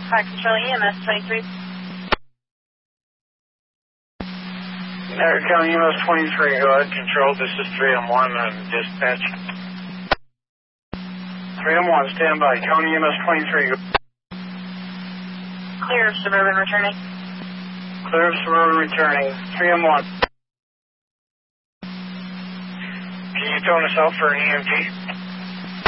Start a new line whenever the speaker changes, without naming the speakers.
Hi, Control EMS 23.
County EMS 23, go ahead, control, this is 3M1 and dispatch. 3M1, stand by, County EMS 23, go.
Clear of Suburban returning.
Clear of Suburban returning, 3M1. Can you tone us out for an EMT?